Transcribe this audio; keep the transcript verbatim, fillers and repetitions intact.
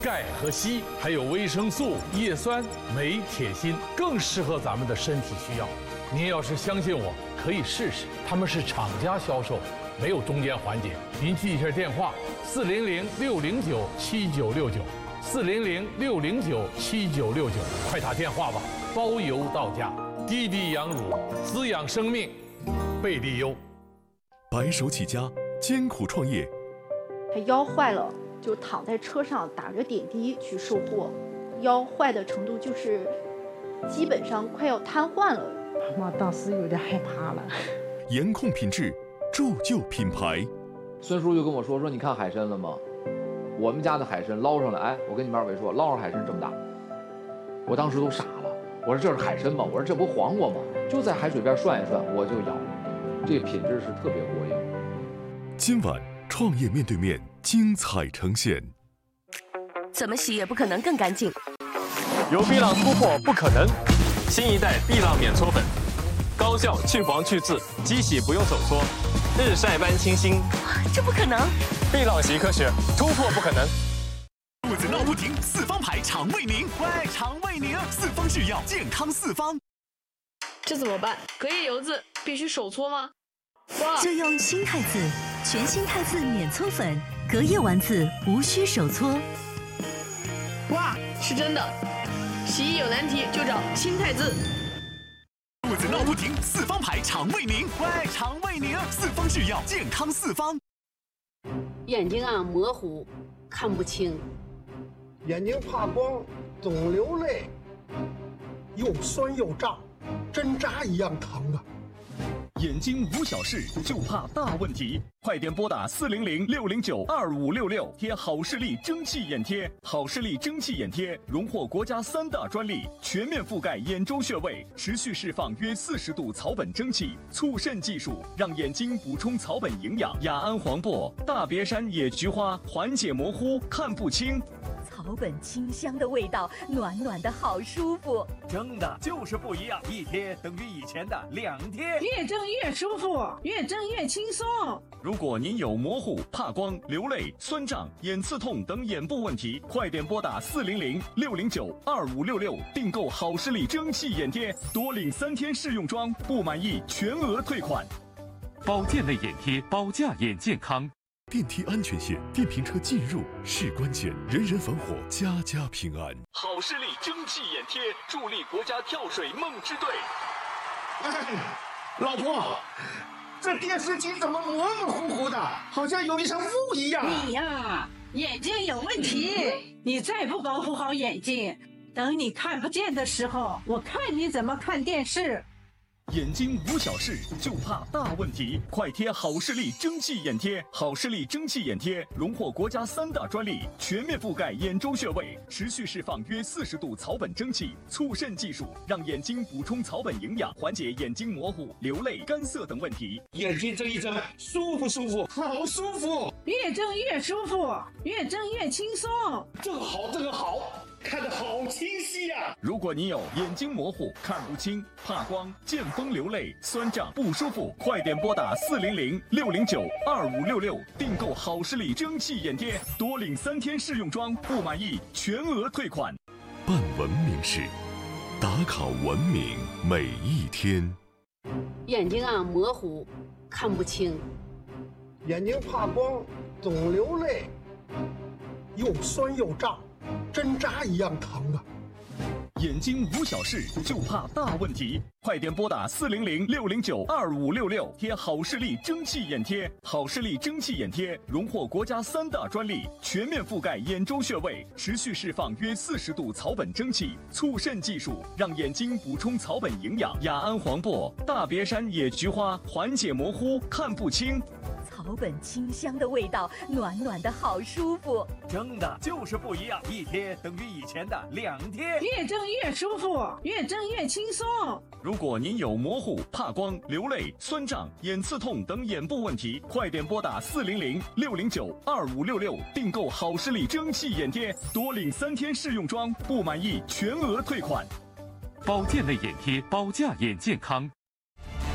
钙和硒，还有维生素、叶酸、镁、铁、锌，更适合咱们的身体需要。您要是相信我，可以试试。他们是厂家销售，没有中间环节。您记一下电话：四零零六零九七九六九，四零零六零九七九六九，快打电话吧，包邮到家。滴滴羊乳，滋养生命，贝利优。 白手起家，艰苦创业。 他腰坏了，就躺在车上打着点滴去售货，腰坏的程度就是基本上快要瘫痪了。 我当时有点害怕了。 严控品质，铸就品牌。 孙叔就跟我说说，你看海参了吗？我们家的海参捞上来，哎，我跟你们二位说，捞上海参这么大，我当时都傻了。我说这是海参吗？我说这不黄瓜吗？就在海水边涮一涮，我就咬，这品质是特别过硬。 今晚创业面对面精彩呈现。 怎么洗也不可能更干净。 由碧浪突破不可能，新一代碧浪免搓粉，高效去黄去渍，机洗不用手搓，日晒般清新。 这不可能！ 碧浪洗科学，突破不可能。 肚子闹不停，四方牌肠胃宁，喂，肠胃宁，四方制药，健康四方。 这怎么办？隔夜油渍必须手搓吗？ 就用新汰渍，全新汰渍免搓粉，隔夜丸子无需手搓。 哇，是真的！洗衣有难题就找新汰渍。 肚子闹不停，四方牌肠胃宁，喂，肠胃宁，四方制药，健康四方。 眼睛啊模糊，看不清。 眼睛怕光，总流泪，又酸又胀，针扎一样疼啊！ 眼睛无小事，就怕大问题。快点拨打四零零六零九二五六六，贴好视力蒸汽眼贴。好视力蒸汽眼贴荣获国家三大专利，全面覆盖眼周穴位，持续释放约四十度草本蒸汽，促渗技术让眼睛补充草本营养。雅安黄柏、大别山野菊花缓解模糊，看不清。 草本清香的味道，暖暖的好舒服。 蒸的就是不一样，一贴等于以前的两贴， 越蒸越舒服，越蒸越轻松。 如果您有模糊、怕光、流泪、酸胀、眼刺痛等眼部问题，快点拨打四零零六零九二五六六订购好视力蒸汽眼贴，多领三天试用装，不满意全额退款。 保健类眼贴，保驾眼健康。 电梯安全线，电瓶车进入是关键，人人防火，家家平安。好视力蒸汽眼贴，助力国家跳水梦之队。 哎，老婆，这电视机怎么模模糊糊的，好像有一层雾一样？ 你呀，眼睛有问题，你再不保护好眼睛，等你看不见的时候，我看你怎么看电视。 眼睛无小事，就怕大问题。快贴好视力蒸汽眼贴。好视力蒸汽眼贴荣获国家三大专利，全面覆盖眼周穴位，持续释放约四十度草本蒸汽，促渗技术让眼睛补充草本营养，缓解眼睛模糊、流泪、干涩等问题。 眼睛睁一睁，舒不舒服？好舒服！ 越睁越舒服，越睁越轻松。 这个好，这个好。看得好清晰呀！ 如果你有眼睛模糊、看不清、怕光、见风流泪、酸胀不舒服，快点拨打四零零六零九二五六六订购好视力蒸汽眼贴，多领三天试用装，不满意全额退款。办文明事，打卡文明每一天。 眼睛啊模糊，看不清。 眼睛怕光，总流泪，又酸又胀。针扎一样疼啊！ 眼睛无小事，就怕大问题。快点拨打四零零六零九二五六六，贴好视力蒸汽眼贴。好视力蒸汽眼贴荣获国家三大专利，全面覆盖眼周穴位，持续释放约四十度草本蒸汽，促渗技术让眼睛补充草本营养。雅安黄柏、大别山野菊花缓解模糊，看不清。 草本清香的味道，暖暖的好舒服。 蒸的就是不一样，一贴等于以前的两贴， 越蒸越舒服，越蒸越轻松。 如果您有模糊、怕光、流泪、酸胀、眼刺痛等眼部问题，快点拨打四零零六零九二五六六订购好视力蒸汽眼贴，多领三天试用装，不满意全额退款。 保健类眼贴，保驾眼健康。